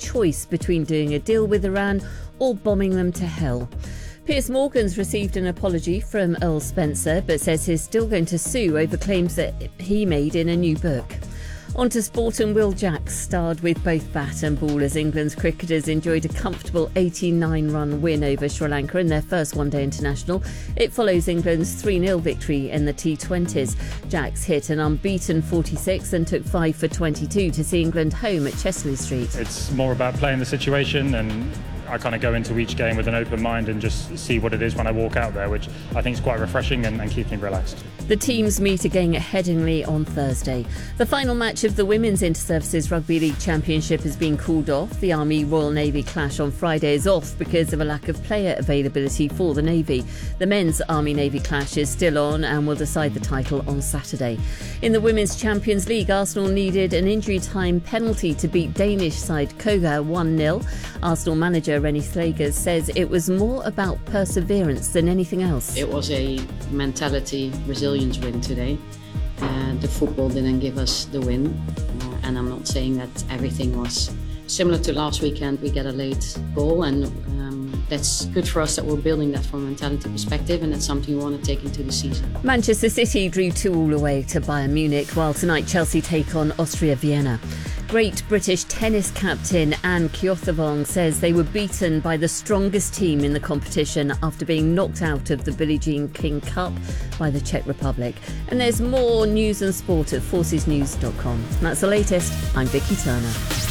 choice between doing a deal with Iran or bombing them to hell. Piers Morgan's received an apology from Earl Spencer, but says he's still going to sue over claims that he made in a new book. On to sport, and Will Jacks starred with both bat and ball as England's cricketers enjoyed a comfortable 89-run win over Sri Lanka in their first one-day international. It follows England's 3-0 victory in the T20s. Jacks hit an unbeaten 46 and took 5 for 22 to see England home at Chesley Street. It's more about playing the situation, and I kind of go into each game with an open mind and just see what it is when I walk out there, which I think is quite refreshing and keeps me relaxed. The teams meet again at Headingley on Thursday. The final match of the Women's Inter-Services Rugby League Championship has been called off. The Army-Royal Navy clash on Friday is off because of a lack of player availability for the Navy. The men's Army-Navy clash is still on and will decide the title on Saturday. In the Women's Champions League, Arsenal needed an injury time penalty to beat Danish side Koga 1-0. Arsenal manager Rennie Slagers says it was more about perseverance than anything else. It was a mentality, resilience win today. The football didn't give us the win, and I'm not saying that everything was similar to last weekend. We get a late goal, and that's good for us that we're building that from a mentality perspective, and it's something we want to take into the season. Manchester City drew 2-2 away to Bayern Munich, while tonight Chelsea take on Austria Vienna. Great British tennis captain Anne Kjotevong says they were beaten by the strongest team in the competition after being knocked out of the Billie Jean King Cup by the Czech Republic. And there's more news and sport at forcesnews.com. That's the latest. I'm Vicky Turner.